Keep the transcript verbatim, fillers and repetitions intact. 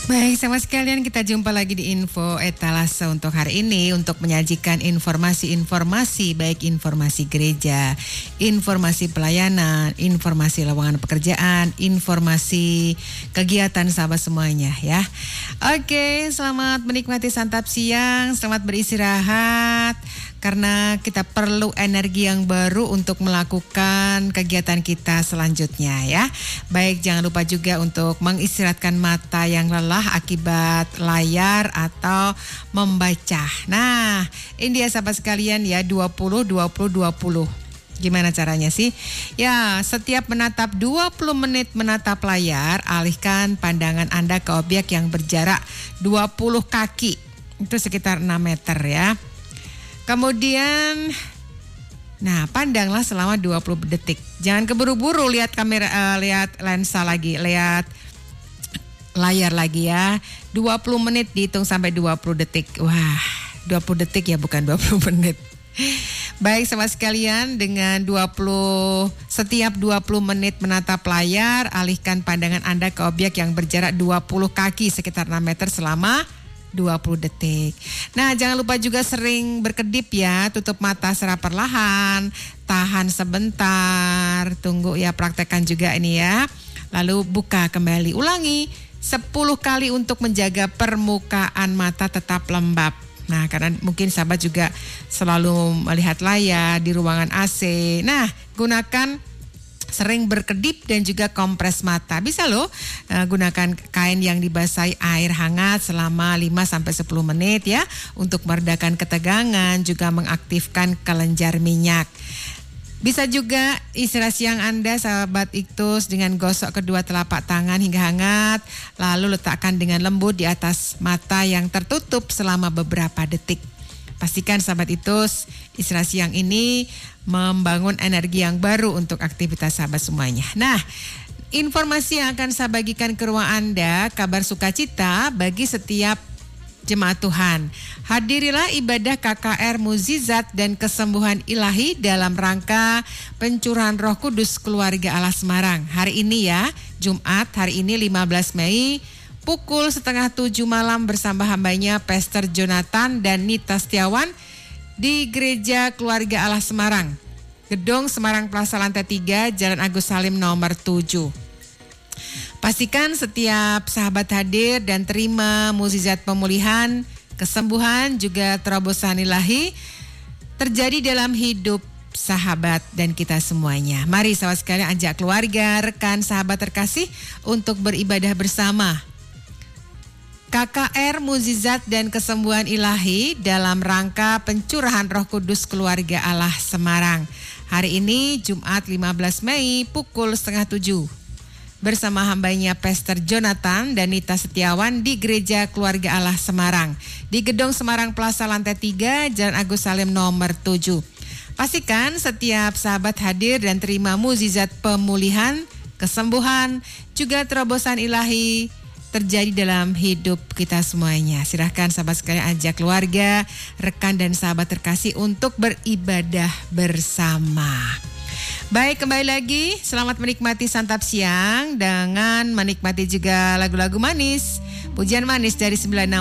Baik, sama sekalian kita jumpa lagi di Info Etalase untuk hari ini untuk menyajikan informasi-informasi baik informasi gereja, informasi pelayanan, informasi lowongan pekerjaan, informasi kegiatan sahabat semuanya ya. Oke, selamat menikmati santap siang, selamat beristirahat karena kita perlu energi yang baru untuk melakukan kegiatan kita selanjutnya ya. Baik, jangan lupa juga untuk mengistirahatkan mata yang lelah akibat layar atau membaca. Nah, ini dia sahabat sekalian ya, dua puluh dua puluh dua puluh. Gimana caranya sih? Ya, setiap menatap dua puluh menit menatap layar, alihkan pandangan Anda ke objek yang berjarak dua puluh kaki. Itu sekitar enam meter ya. Kemudian, nah pandanglah selama dua puluh detik. Jangan keburu-buru lihat kamera, uh, lihat lensa lagi, lihat layar lagi ya. dua puluh menit dihitung sampai dua puluh detik. Wah, dua puluh detik ya bukan dua puluh menit. Baik sama sekalian, dengan dua puluh setiap dua puluh menit menatap layar, alihkan pandangan Anda ke objek yang berjarak dua puluh kaki sekitar enam meter selama dua puluh detik. Nah, jangan lupa juga sering berkedip ya, tutup mata secara perlahan, tahan sebentar, tunggu ya, praktekkan juga ini ya. Lalu buka kembali, ulangi sepuluh kali untuk menjaga permukaan mata tetap lembab. Nah, karena mungkin sahabat juga selalu melihat layar di ruangan A C. Nah, gunakan sering berkedip dan juga kompres mata. Bisa loh uh, gunakan kain yang dibasahi air hangat selama lima sampai sepuluh menit ya, untuk meredakan ketegangan, juga mengaktifkan kelenjar minyak. Bisa juga istirahat siang Anda sahabat Iktus dengan gosok kedua telapak tangan hingga hangat, lalu letakkan dengan lembut di atas mata yang tertutup selama beberapa detik. Pastikan sahabat Iktus istirahat siang ini membangun energi yang baru untuk aktivitas sahabat semuanya. Nah, informasi yang akan saya bagikan ke ruang Anda, kabar sukacita bagi setiap jemaat Tuhan. Hadirilah ibadah K K R Mukjizat dan Kesembuhan Ilahi dalam rangka pencurahan Roh Kudus Keluarga Allah Semarang. Hari ini ya, Jumat, hari ini lima belas Mei, pukul setengah tujuh malam bersama hambanya Pastor Jonathan dan Nita Setiawan di Gereja Keluarga Allah Semarang, Gedung Semarang Plaza lantai tiga, Jalan Agus Salim nomor tujuh. Pastikan setiap sahabat hadir dan terima mukjizat pemulihan, kesembuhan, juga terobosan ilahi terjadi dalam hidup sahabat dan kita semuanya. Mari sahabat sekalian ajak keluarga, rekan, sahabat terkasih untuk beribadah bersama. K K R Mukjizat dan Kesembuhan Ilahi dalam rangka pencurahan Roh Kudus Keluarga Allah Semarang. Hari ini Jumat lima belas Mei pukul setengah tujuh. Bersama hambanya Pastor Jonathan dan Nita Setiawan di Gereja Keluarga Allah Semarang, di Gedung Semarang Plaza lantai tiga, Jalan Agus Salim nomor tujuh. Pastikan setiap sahabat hadir dan terima mukjizat pemulihan, kesembuhan, juga terobosan ilahi terjadi dalam hidup kita semuanya. Silahkan sahabat sekalian ajak keluarga, rekan dan sahabat terkasih untuk beribadah bersama. Baik, kembali lagi, selamat menikmati santap siang dengan menikmati juga lagu-lagu manis, pujian manis dari sembilan puluh enam